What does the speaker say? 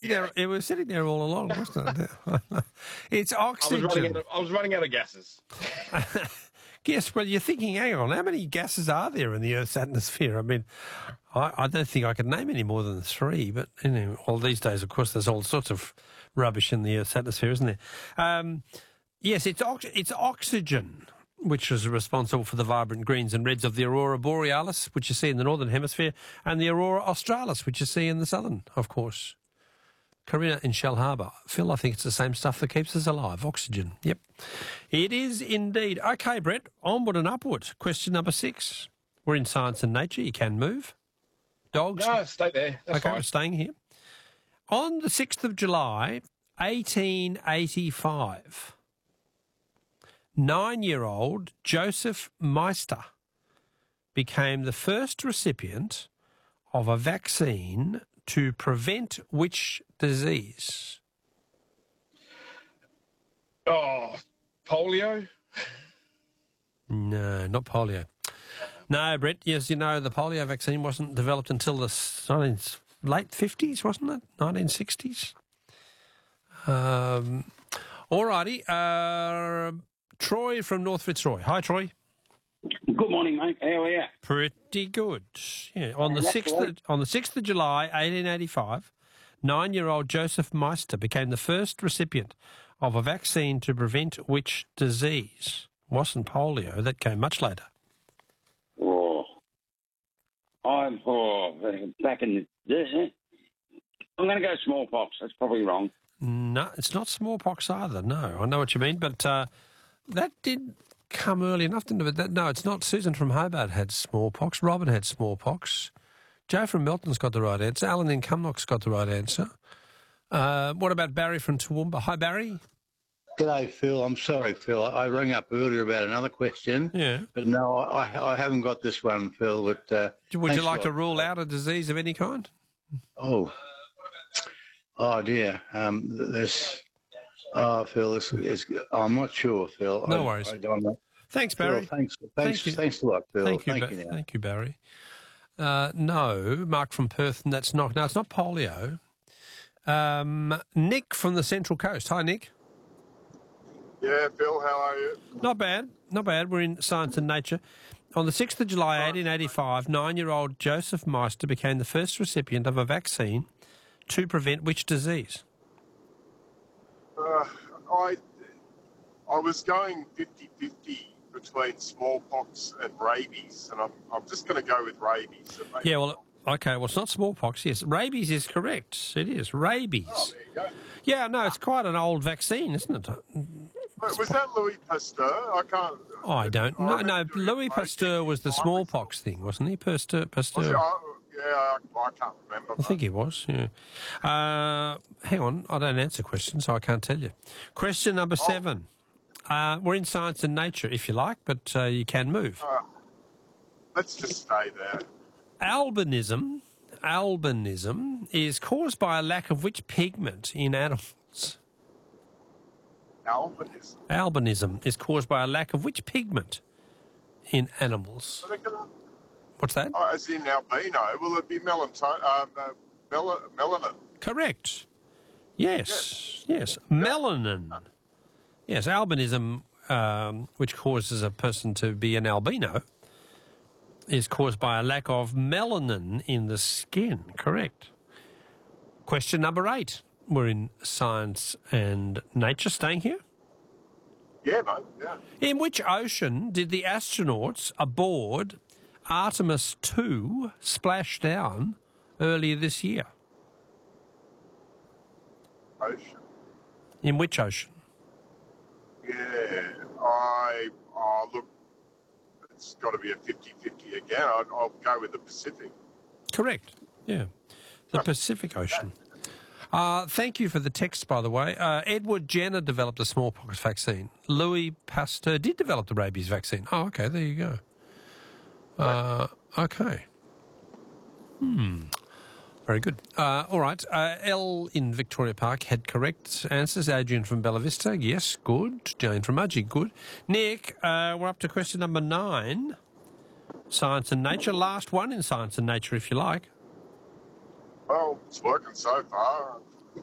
there. It was sitting there all along, wasn't it? It's oxygen. I was running out of gases. Yes, well, you're thinking, hang on, how many gases are there in the Earth's atmosphere? I mean, I don't think I could name any more than 3, but anyway, well, these days, of course, there's all sorts of rubbish in the Earth's atmosphere, isn't there? Yes, it's oxygen, which is responsible for the vibrant greens and reds of the aurora borealis, which you see in the northern hemisphere, and the aurora australis, which you see in the southern, of course. Corinna in Shell Harbour. Phil, I think it's the same stuff that keeps us alive. Oxygen. Yep. It is indeed. Okay, Brett, onward and upward. Question number 6. We're in Science and Nature. You can move. Dogs? No, stay there. That's fine. We're staying here. On the 6th of July, 1885, 9-year-old Joseph Meister became the first recipient of a vaccine to prevent which disease? Oh, polio? No, not polio. No, Brett, yes, you know, the polio vaccine wasn't developed until the late 50s, wasn't it? 1960s? All righty. Troy from North Fitzroy. Hi, Troy. Good morning, mate. How are you? Pretty good. Yeah. On the 6th of July, 1885, 9-year-old Joseph Meister became the first recipient of a vaccine to prevent which disease? Wasn't polio. That came much later. Back in the... I'm going to go smallpox. That's probably wrong. No, it's not smallpox either. No, I know what you mean, but that did come early enough, didn't it? No, it's not. Susan from Hobart had smallpox. Robin had smallpox. Joe from Melton's got the right answer. Alan in Cumnock's got the right answer. What about Barry from Toowoomba? Hi, Barry. G'day, Phil. I'm sorry, Phil. I rang up earlier about another question. Yeah. But no, I haven't got this one, Phil. But would you like to rule out a disease of any kind? Oh dear. Phil, I'm not sure, Phil. No worries. I don't know. Thanks, Barry. Phil, thanks a lot, Phil. Thank you, Barry. No, Mark from Perth, and that's not. No, it's not polio. Nick from the Central Coast. Hi, Nick. Yeah, Phil, how are you? Not bad. We're in Science and Nature. On the 6th of July, 1885, 9-year-old Joseph Meister became the first recipient of a vaccine to prevent which disease? I was going 50-50 between smallpox and rabies, and I'm just going to go with rabies. Yeah, well, okay, well, it's not smallpox, yes. Rabies is correct. It is. Rabies. Oh, there you go. Yeah, no, it's quite an old vaccine, isn't it? Was that Louis Pasteur? I can't... Oh, I don't know. No, Louis Pasteur was the smallpox thing, wasn't he? Pasteur. Yeah, I can't remember. I think he was, yeah. Hang on, I don't answer questions, so I can't tell you. Question number 7. We're in Science and Nature, if you like, but you can move. Let's just stay there. Albinism is caused by a lack of which pigment in animals? Albinism is caused by a lack of which pigment in animals? What's that? Oh, as in albino. Will it be melanin? Correct. Yes. Melanin. Yes, albinism, which causes a person to be an albino, is caused by a lack of melanin in the skin. Correct. Question number 8. We're in Science and Nature. Staying here? Yeah, mate, yeah. In which ocean did the astronauts aboard Artemis 2 splash down earlier this year? Ocean. In which ocean? Yeah, look, it's got to be a 50-50 again. I'll go with the Pacific. Correct, yeah. The Pacific Ocean. Thank you for the text, by the way. Edward Jenner developed the smallpox vaccine. Louis Pasteur did develop the rabies vaccine. Oh, okay, there you go. Okay. Very good. All right. L in Victoria Park had correct answers. Adrian from Bella Vista, yes, good. Jane from Mudgee, good. Nick, we're up to question number 9. Science and Nature. Last one in Science and Nature, if you like. Well, it's working so far.